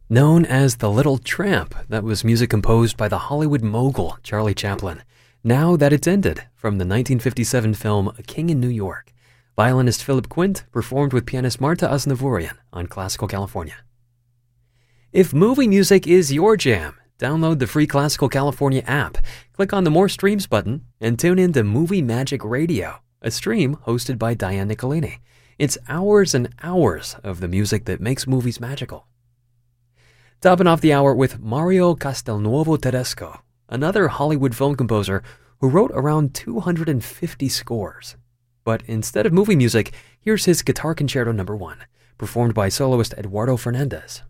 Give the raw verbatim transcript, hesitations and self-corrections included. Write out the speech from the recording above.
Known as The Little Tramp, that was music composed by the Hollywood mogul Charlie Chaplin. Now that it's ended, from the nineteen fifty-seven film A King in New York, violinist Philip Quint performed with pianist Marta Aznavourian on Classical California. If movie music is your jam, download the free Classical California app, click on the More Streams button, and tune in to Movie Magic Radio, a stream hosted by Diane Nicolini. It's hours and hours of the music that makes movies magical. Topping off the hour with Mario Castelnuovo Tedesco, another Hollywood film composer who wrote around two hundred fifty scores. But instead of movie music, here's his Guitar Concerto number one, performed by soloist Eduardo Fernandez.